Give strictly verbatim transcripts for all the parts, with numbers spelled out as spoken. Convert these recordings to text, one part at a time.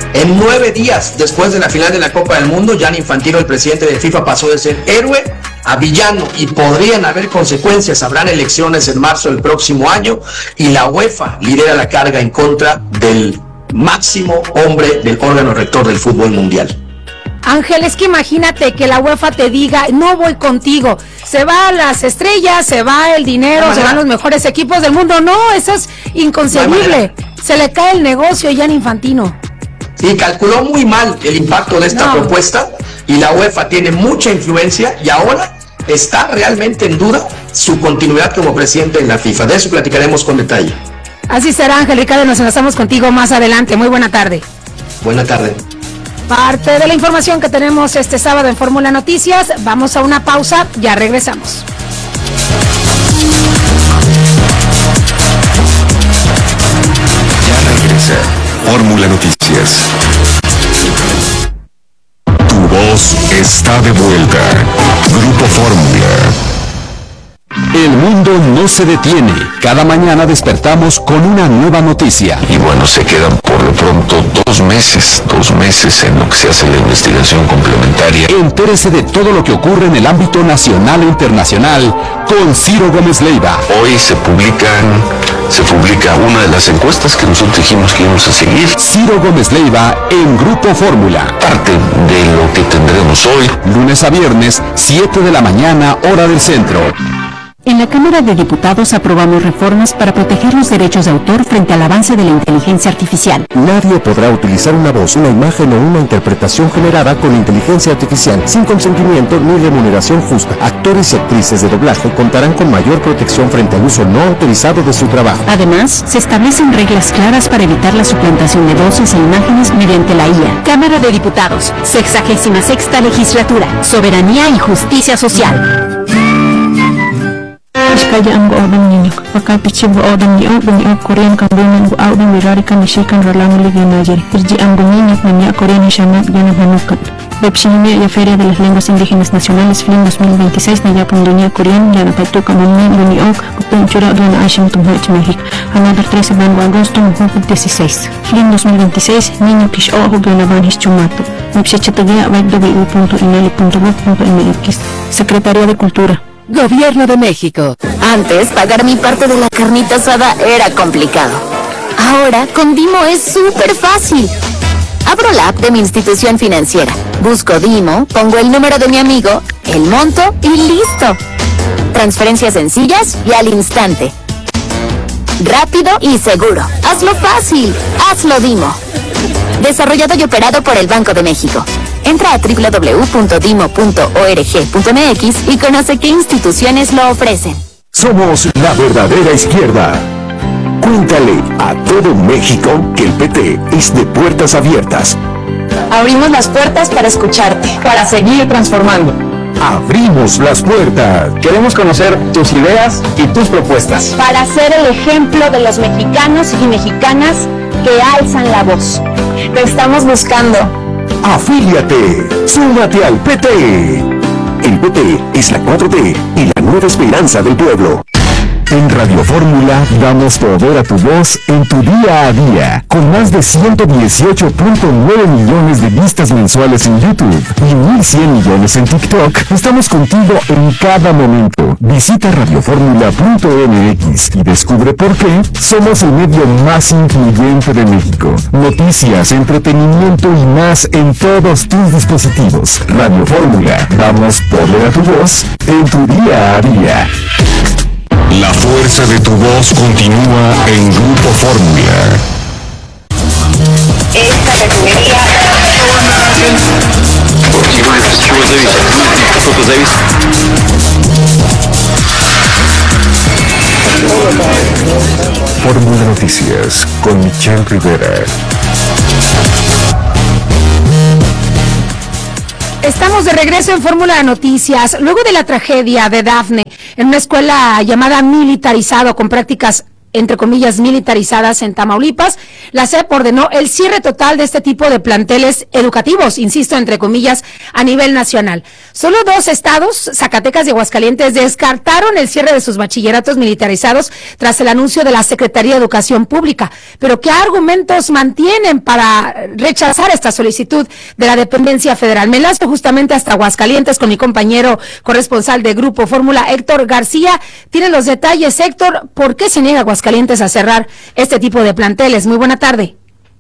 En nueve días después de la final de la Copa del Mundo, Gianni Infantino, el presidente de FIFA, pasó de ser héroe a villano y podrían haber consecuencias. Habrán elecciones en marzo del próximo año y la UEFA lidera la carga en contra del máximo hombre del órgano rector del fútbol mundial. Ángel, es que imagínate que la UEFA te diga, no voy contigo, se van las estrellas, se va el dinero, no se van los mejores equipos del mundo. No, eso es inconcebible. No se le cae el negocio a Gianni Infantino. Y calculó muy mal el impacto de esta no. propuesta, y la UEFA tiene mucha influencia y ahora está realmente en duda su continuidad como presidente de la FIFA. De eso platicaremos con detalle. Así será, Ángel. Ricardo, nos enlazamos contigo más adelante. Muy buena tarde. Buena tarde. Parte de la información que tenemos este sábado en Fórmula Noticias. Vamos a una pausa, ya regresamos. Ya regresa Fórmula Noticias. Tu voz está de vuelta. Grupo Fórmula. El mundo no se detiene. Cada mañana despertamos con una nueva noticia. Y bueno, se quedan por lo pronto dos meses, dos meses en lo que se hace la investigación complementaria. Entérese de todo lo que ocurre en el ámbito nacional e internacional con Ciro Gómez Leiva. Hoy se publican, se publica una de las encuestas que nosotros dijimos que íbamos a seguir. Ciro Gómez Leiva en Grupo Fórmula. Parte de lo que tendremos hoy. Lunes a viernes, siete de la mañana, hora del centro. En la Cámara de Diputados aprobamos reformas para proteger los derechos de autor frente al avance de la inteligencia artificial. Nadie podrá utilizar una voz, una imagen o una interpretación generada con inteligencia artificial sin consentimiento ni remuneración justa. Actores y actrices de doblaje contarán con mayor protección frente al uso no autorizado de su trabajo. Además, se establecen reglas claras para evitar la suplantación de voces e imágenes mediante la I A. Cámara de Diputados, sexagésima sexta legislatura, soberanía y justicia social. Kaya ang goodang ninyo. Pagkapichi goodang niyo, bumi Korean kambunan goodang wirari kanishikan rolamo liginayer. Irji ang dominio niya Korean y Shanat Yana Hanukat. Webshinia y Feria de las Lenguas Indígenas Nacionales F L I M dos mil veintiséis na Yapon Dunia Korean Yana Patu Kamunin Luniok Kupeng Chura Duna Ashim Tumhach México. Another trece de agosto de dieciséis. F L I M dos mil veintiséis Niño Kish Ojo Guanaban Hischumato. Webshichatagia w punto ineli punto gov punto mx. Secretaría de Cultura. Gobierno de México. Antes, pagar mi parte de la carnita asada era complicado. Ahora, con Dimo es súper fácil. Abro la app de mi institución financiera, busco Dimo, pongo el número de mi amigo, el monto y listo. Transferencias sencillas y al instante. Rápido y seguro. Hazlo fácil. Hazlo Dimo. Desarrollado y operado por el Banco de México. Entra a doble u doble u doble u punto dimo punto org punto mx y conoce qué instituciones lo ofrecen. Somos la verdadera izquierda. Cuéntale a todo México que el P T es de puertas abiertas. Abrimos las puertas para escucharte, para seguir transformando. Abrimos las puertas. Queremos conocer tus ideas y tus propuestas. Para ser el ejemplo de los mexicanos y mexicanas que alzan la voz. Te estamos buscando. Afíliate, súmate al P T. El P T es la cuatro T y la nueva esperanza del pueblo. En Radio Fórmula damos poder a tu voz en tu día a día. Con más de ciento dieciocho punto nueve millones de vistas mensuales en YouTube y mil cien millones en TikTok, estamos contigo en cada momento. Visita radioformula punto m x y descubre por qué somos el medio más influyente de México. Noticias, entretenimiento y más en todos tus dispositivos. Radio Fórmula, damos poder a tu voz en tu día a día. La fuerza de tu voz continúa en Grupo Fórmula. Esta refinería... Fórmula Noticias con Michelle Rivera. Estamos de regreso en Fórmula de Noticias. Luego de la tragedia de Dafne en una escuela llamada Militarizado con prácticas entre comillas, militarizadas en Tamaulipas. La S E P ordenó el cierre total de este tipo de planteles educativos, insisto, entre comillas, a nivel nacional. Solo dos estados, Zacatecas y Aguascalientes, descartaron el cierre de sus bachilleratos militarizados tras el anuncio de la Secretaría de Educación Pública. Pero ¿qué argumentos mantienen para rechazar esta solicitud de la dependencia federal? Me lanzo justamente hasta Aguascalientes con mi compañero corresponsal de Grupo Fórmula, Héctor García. Tiene los detalles, Héctor. ¿Por qué se niega Aguascalientes Calientes a cerrar este tipo de planteles? Muy buena tarde.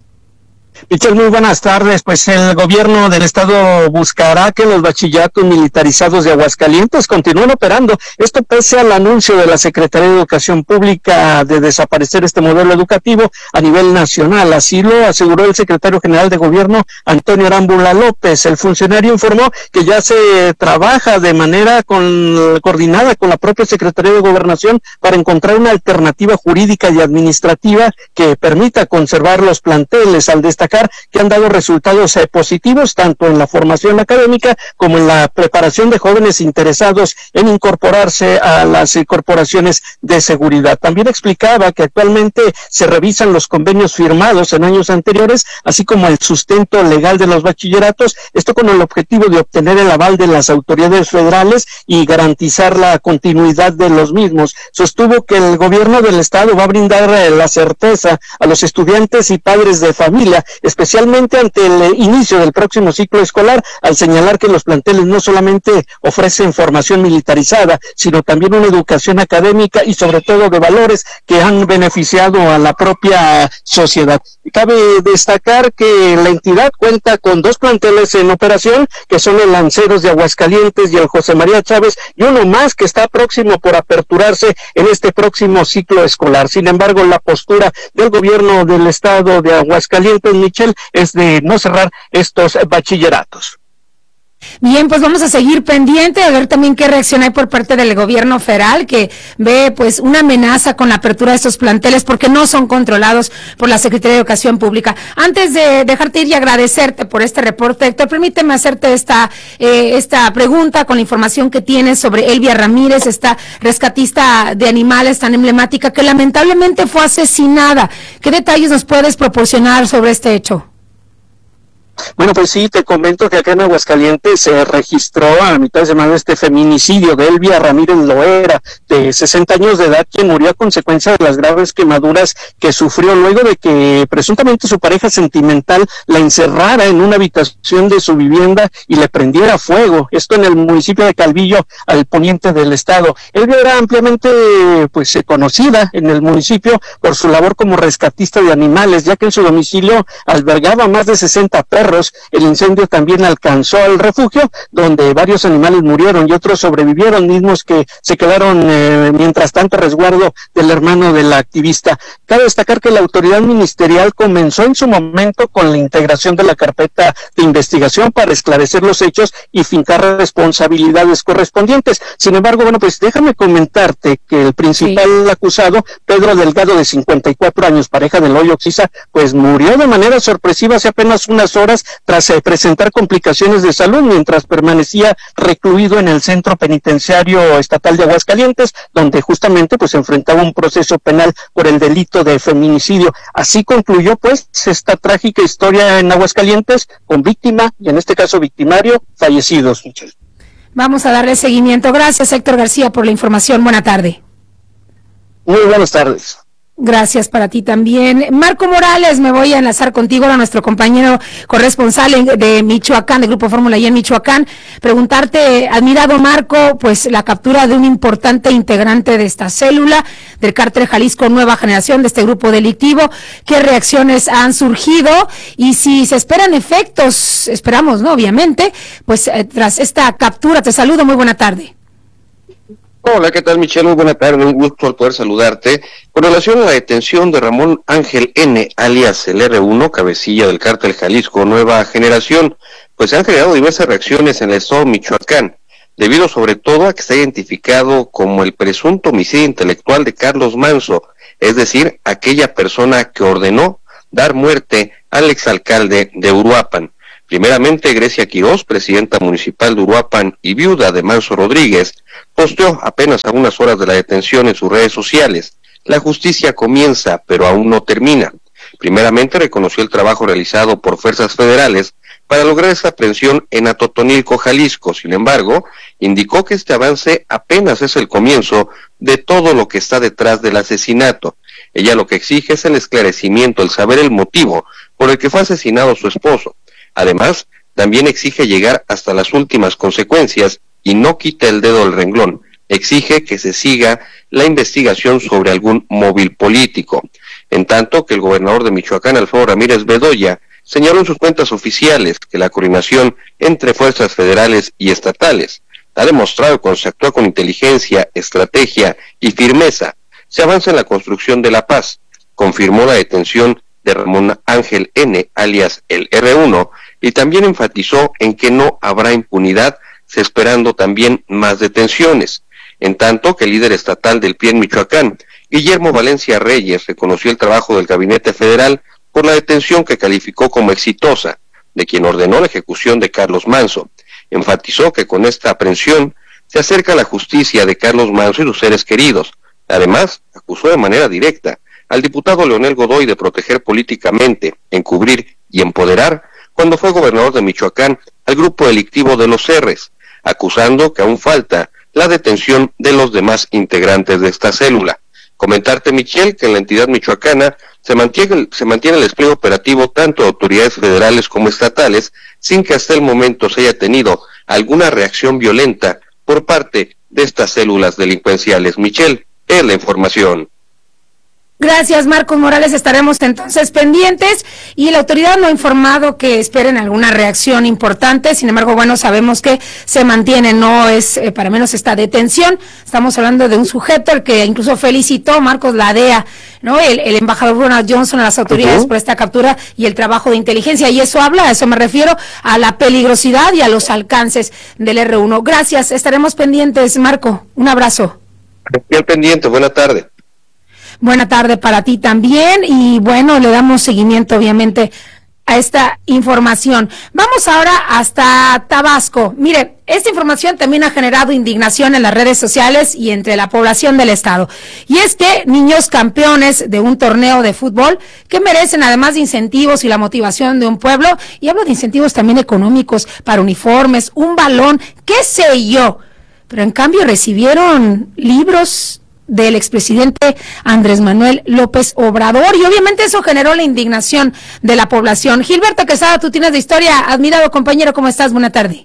Michelle, muy buenas tardes. Pues el gobierno del estado buscará que los bachilleratos militarizados de Aguascalientes continúen operando. Esto pese al anuncio de la Secretaría de Educación Pública de desaparecer este modelo educativo a nivel nacional. Así lo aseguró el secretario general de gobierno, Antonio Arámbula López. El funcionario informó que ya se trabaja de manera con, coordinada con la propia Secretaría de Gobernación para encontrar una alternativa jurídica y administrativa que permita conservar los planteles, al destacar que han dado resultados eh, positivos tanto en la formación académica como en la preparación de jóvenes interesados en incorporarse a las eh, corporaciones de seguridad. También explicaba que actualmente se revisan los convenios firmados en años anteriores, así como el sustento legal de los bachilleratos, esto con el objetivo de obtener el aval de las autoridades federales y garantizar la continuidad de los mismos. Sostuvo que el gobierno del estado va a brindar eh, la certeza a los estudiantes y padres de familia, especialmente ante el inicio del próximo ciclo escolar, al señalar que los planteles no solamente ofrecen formación militarizada, sino también una educación académica y sobre todo de valores que han beneficiado a la propia sociedad. Cabe destacar que la entidad cuenta con dos planteles en operación, que son el Lanceros de Aguascalientes y el José María Chávez, y uno más que está próximo por aperturarse en este próximo ciclo escolar. Sin embargo, la postura del gobierno del estado de Aguascalientes, Michelle, es de no cerrar estos bachilleratos. Bien, pues vamos a seguir pendiente a ver también qué reacción hay por parte del gobierno federal, que ve pues una amenaza con la apertura de estos planteles porque no son controlados por la Secretaría de Educación Pública. Antes de dejarte ir y agradecerte por este reporte, Héctor, permíteme hacerte esta eh, esta pregunta con la información que tienes sobre Elvia Ramírez, esta rescatista de animales tan emblemática que lamentablemente fue asesinada. ¿Qué detalles nos puedes proporcionar sobre este hecho? Bueno, pues sí, te comento que acá en Aguascalientes se registró a mitad de semana este feminicidio de Elvia Ramírez Loera, de sesenta años de edad, quien murió a consecuencia de las graves quemaduras que sufrió luego de que presuntamente su pareja sentimental la encerrara en una habitación de su vivienda y le prendiera fuego. Esto en el municipio de Calvillo, al poniente del estado. Elvia era ampliamente pues conocida en el municipio por su labor como rescatista de animales, ya que en su domicilio albergaba más de sesenta perros. El incendio también alcanzó al refugio, donde varios animales murieron y otros sobrevivieron, mismos que se quedaron eh, mientras tanto a resguardo del hermano de la activista. Cabe destacar que la autoridad ministerial comenzó en su momento con la integración de la carpeta de investigación para esclarecer los hechos y fincar responsabilidades correspondientes. Sin embargo, bueno, pues déjame comentarte que el principal sí. acusado, Pedro Delgado, de cincuenta y cuatro años, pareja del Hoyo Oxiza, pues murió de manera sorpresiva hace apenas unas horas tras eh, presentar complicaciones de salud mientras permanecía recluido en el Centro Penitenciario Estatal de Aguascalientes, donde justamente pues enfrentaba un proceso penal por el delito de feminicidio. Así concluyó pues esta trágica historia en Aguascalientes, con víctima y en este caso victimario fallecidos. Michelle. Vamos a darle seguimiento. Gracias, Héctor García, por la información. Buena tarde. Muy buenas tardes. Gracias para ti también. Marco Morales, me voy a enlazar contigo, a nuestro compañero corresponsal de Michoacán, de Grupo Fórmula y en Michoacán, preguntarte, admirado Marco, pues la captura de un importante integrante de esta célula, del cártel Jalisco Nueva Generación, de este grupo delictivo, ¿qué reacciones han surgido? Y si se esperan efectos, esperamos, ¿no? Obviamente, pues eh, tras esta captura, te saludo, muy buena tarde. Hola, ¿qué tal, Michelle? Muy buena tarde, un gusto al poder saludarte. Con relación a la detención de Ramón Ángel N., alias el erre uno, cabecilla del cártel Jalisco Nueva Generación, pues se han generado diversas reacciones en el estado de Michoacán, debido sobre todo a que se ha identificado como el presunto homicidio intelectual de Carlos Manso, es decir, aquella persona que ordenó dar muerte al exalcalde de Uruapan. Primeramente, Grecia Quirós, presidenta municipal de Uruapan y viuda de Manso Rodríguez, posteó apenas a unas horas de la detención en sus redes sociales la justicia comienza, pero aún no termina. Primeramente reconoció el trabajo realizado por fuerzas federales para lograr esta aprehensión en Atotonilco, Jalisco. Sin embargo, indicó que este avance apenas es el comienzo de todo lo que está detrás del asesinato. Ella lo que exige es el esclarecimiento, el saber el motivo por el que fue asesinado su esposo. Además, también exige llegar hasta las últimas consecuencias y no quita el dedo del renglón. Exige que se siga la investigación sobre algún móvil político. En tanto que el gobernador de Michoacán, Alfredo Ramírez Bedoya, señaló en sus cuentas oficiales que la coordinación entre fuerzas federales y estatales ha demostrado que cuando se actúa con inteligencia, estrategia y firmeza, se avanza en la construcción de la paz. Confirmó la detención de Ramón Ángel N., alias el erre uno, y también enfatizó en que no habrá impunidad, se esperando también más detenciones. En tanto que el líder estatal del P R I en Michoacán, Guillermo Valencia Reyes, reconoció el trabajo del gabinete federal por la detención que calificó como exitosa de quien ordenó la ejecución de Carlos Manzo. Enfatizó que con esta aprehensión se acerca a la justicia de Carlos Manzo y sus seres queridos. Además, acusó de manera directa al diputado Leonel Godoy de proteger políticamente, encubrir y empoderar, cuando fue gobernador de Michoacán, al grupo delictivo de los Cerres, acusando que aún falta la detención de los demás integrantes de esta célula. Comentarte, Michelle, que en la entidad michoacana se mantiene, se mantiene el despliegue operativo tanto de autoridades federales como estatales, sin que hasta el momento se haya tenido alguna reacción violenta por parte de estas células delincuenciales. Michelle, es la información. Gracias, Marcos Morales. Estaremos entonces pendientes y la autoridad no ha informado que esperen alguna reacción importante. Sin embargo, bueno, sabemos que se mantiene, no es eh, para menos esta detención. Estamos hablando de un sujeto al que incluso felicitó Marcos la D E A, ¿no? El, el embajador Ronald Johnson a las autoridades uh-huh. por esta captura y el trabajo de inteligencia. Y eso habla, a eso me refiero, a la peligrosidad y a los alcances del erre uno. Gracias, estaremos pendientes, Marco. Un abrazo. Estoy pendiente, buena tarde. Buena tarde para ti también y bueno, le damos seguimiento obviamente a esta información. Vamos ahora hasta Tabasco. Mire, esta información también ha generado indignación en las redes sociales y entre la población del estado. Y es que niños campeones de un torneo de fútbol que merecen además de incentivos y la motivación de un pueblo, y hablo de incentivos también económicos para uniformes, un balón, qué sé yo, pero en cambio recibieron libros del expresidente Andrés Manuel López Obrador, y obviamente eso generó la indignación de la población. Gilberto Quesada, tú tienes de historia, admirado compañero, ¿cómo estás? Buena tarde.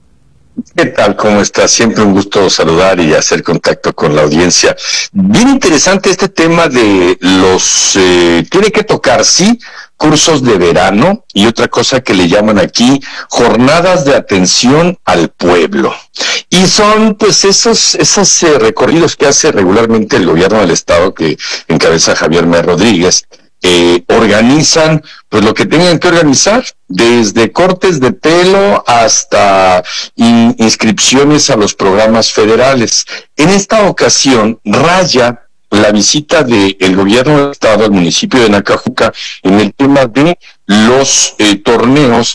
¿Qué tal? ¿Cómo estás? Siempre un gusto saludar y hacer contacto con la audiencia. Bien interesante este tema de los, eh, tiene que tocar, sí, cursos de verano y otra cosa que le llaman aquí jornadas de atención al pueblo. Y son pues esos esos eh, recorridos que hace regularmente el gobierno del estado que encabeza Javier May Rodríguez. Eh, organizan pues lo que tengan que organizar, desde cortes de pelo hasta in, inscripciones a los programas federales. En esta ocasión raya la visita del gobierno del estado al municipio de Nacajuca en el tema de los eh, torneos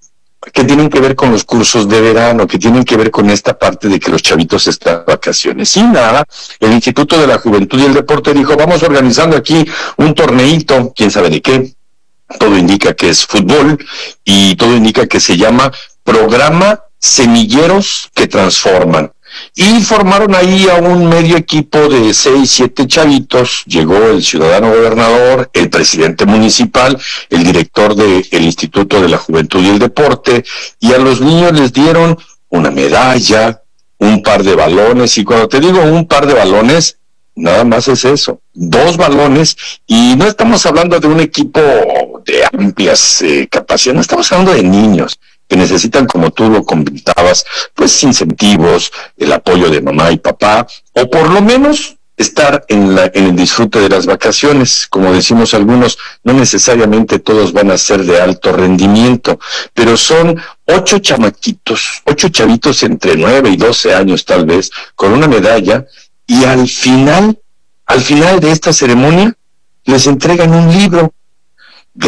que tienen que ver con los cursos de verano, que tienen que ver con esta parte de que los chavitos están de vacaciones. Y nada, el Instituto de la Juventud y el Deporte dijo, vamos organizando aquí un torneito, quién sabe de qué, todo indica que es fútbol, y todo indica que se llama Programa Semilleros que Transforman. Y formaron ahí a un medio equipo de seis, siete chavitos. Llegó el ciudadano gobernador, el presidente municipal, el director del Instituto de la Juventud y el Deporte, y a los niños les dieron una medalla, un par de balones, y cuando te digo un par de balones, nada más es eso, dos balones, y no estamos hablando de un equipo de amplias eh, capacidades, no estamos hablando de niños que necesitan, como tú lo comentabas, pues incentivos, el apoyo de mamá y papá, o por lo menos estar en, la, en el disfrute de las vacaciones. Como decimos algunos, no necesariamente todos van a ser de alto rendimiento, pero son ocho chamaquitos, ocho chavitos entre nueve y doce años tal vez, con una medalla, y al final, al final de esta ceremonia, les entregan un libro,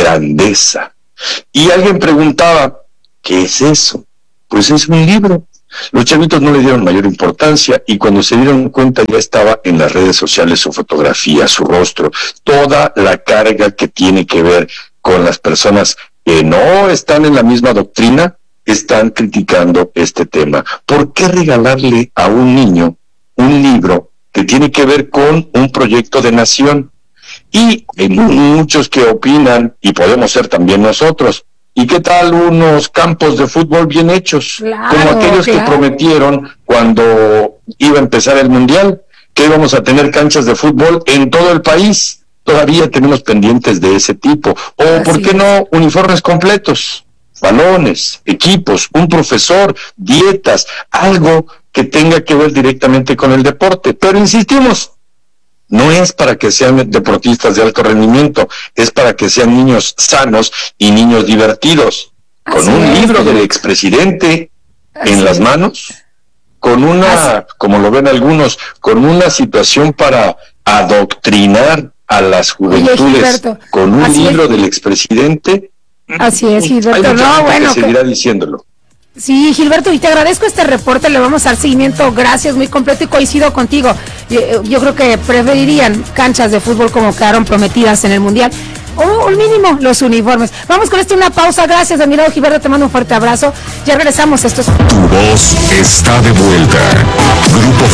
Grandeza. Y alguien preguntaba, ¿qué es eso? Pues es un libro. Los chavitos no le dieron mayor importancia y cuando se dieron cuenta ya estaba en las redes sociales su fotografía, su rostro, toda la carga que tiene que ver con las personas que no están en la misma doctrina, están criticando este tema. ¿Por qué regalarle a un niño un libro que tiene que ver con un proyecto de nación? Y hay muchos que opinan, y podemos ser también nosotros, ¿y qué tal unos campos de fútbol bien hechos? Claro, como aquellos claro. que prometieron cuando iba a empezar el Mundial, que íbamos a tener canchas de fútbol en todo el país. Todavía tenemos pendientes de ese tipo. O, Así ¿por qué es. no, uniformes completos? Balones, equipos, un profesor, dietas, algo que tenga que ver directamente con el deporte. Pero insistimos, no es para que sean deportistas de alto rendimiento, es para que sean niños sanos y niños divertidos, con Así un es, libro del expresidente Así en las manos, con una, Así. como lo ven algunos, con una situación para adoctrinar a las juventudes, Oye, con un Así libro es. del expresidente. Así es, Gilberto. Hay mucha no, bueno, que seguirá que... diciéndolo. Sí, Gilberto, y te agradezco este reporte, le vamos a dar seguimiento, gracias, muy completo y coincido contigo. Yo, yo creo que preferirían canchas de fútbol como quedaron prometidas en el Mundial, o al mínimo los uniformes. Vamos con esto, una pausa, gracias, admirado Gilberto, te mando un fuerte abrazo, ya regresamos, esto es... Tu voz está de vuelta, Grupo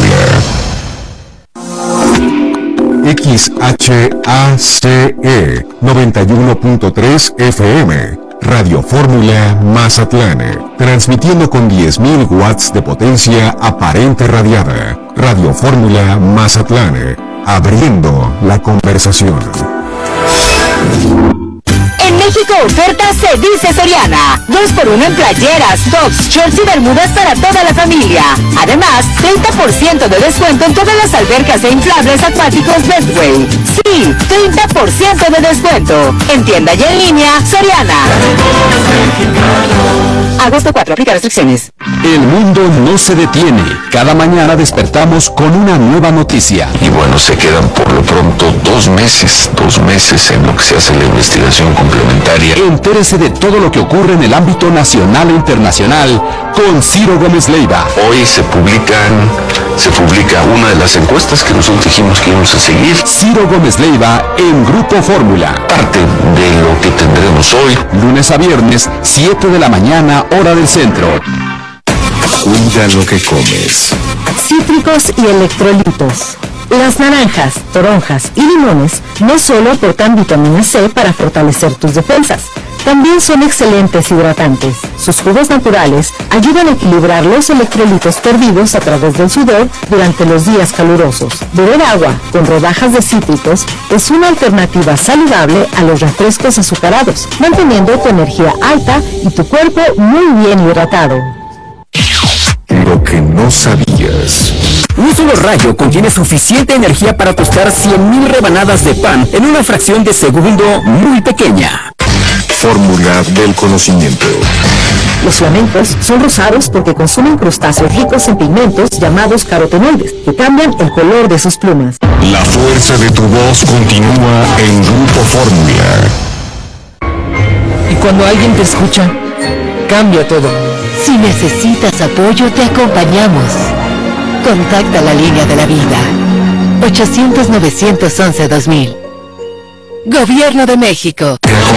Fórmula. X H A C E noventa y uno punto tres F M, Radio Fórmula Mazatlán, transmitiendo con diez mil watts de potencia aparente radiada. Radio Fórmula Mazatlán, abriendo la conversación. En México oferta se dice Soriana. dos por uno en playeras, tops, shorts y bermudas para toda la familia. Además, treinta por ciento de descuento en todas las albercas e inflables acuáticos Bestway. Sí, treinta por ciento de descuento. En tienda y en línea, Soriana. Agosto cuatro, aplica restricciones. El mundo no se detiene. Cada mañana despertamos con una nueva noticia. Y bueno, se quedan por lo pronto dos meses, dos meses en lo que se hace la investigación complementaria. Entérese de todo lo que ocurre en el ámbito nacional e internacional con Ciro Gómez Leiva. Hoy se publican, se publica una de las encuestas que nosotros dijimos que íbamos a seguir. Ciro Gómez Leiva en Grupo Fórmula. Parte de lo que tendremos hoy. Lunes a viernes, siete de la mañana, hora del centro. Cuida lo que comes. Cítricos y electrolitos. Las naranjas, toronjas y limones no solo aportan vitamina C para fortalecer tus defensas, también son excelentes hidratantes. Sus jugos naturales ayudan a equilibrar los electrolitos perdidos a través del sudor durante los días calurosos. Beber agua con rodajas de cítricos es una alternativa saludable a los refrescos azucarados, manteniendo tu energía alta y tu cuerpo muy bien hidratado. Lo que no sabías. Un solo rayo contiene suficiente energía para tostar cien mil rebanadas de pan en una fracción de segundo muy pequeña. Fórmula del conocimiento. Los flamencos son rosados porque consumen crustáceos ricos en pigmentos llamados carotenoides, que cambian el color de sus plumas. La fuerza de tu voz continúa en Grupo Fórmula. Y cuando alguien te escucha, cambia todo. Si necesitas apoyo, te acompañamos. Contacta la línea de la vida. ochocientos, novecientos once, dos mil. Gobierno de México.